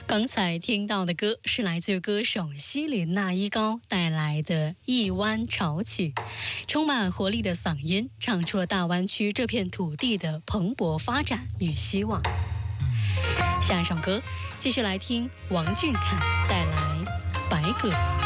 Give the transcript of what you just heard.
刚才听到的歌是来自歌手希林娜依高带来的《一湾潮起》，充满活力的嗓音唱出了大湾区这片土地的蓬勃发展与希望。下一首歌继续来听王俊凯带来《白鸽》。